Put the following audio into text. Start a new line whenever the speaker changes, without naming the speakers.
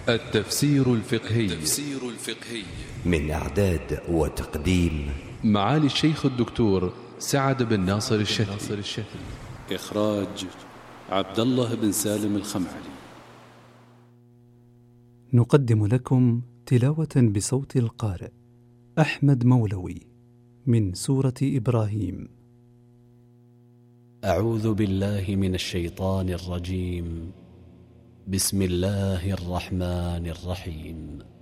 التفسير الفقهي
من إعداد وتقديم
معالي الشيخ الدكتور سعد بن ناصر الشتري.
إخراج عبد الله بن سالم الخمعلي.
نقدم لكم تلاوة بصوت القارئ أحمد مولوي من سورة إبراهيم.
أعوذ بالله من الشيطان الرجيم. بسم الله الرحمن الرحيم.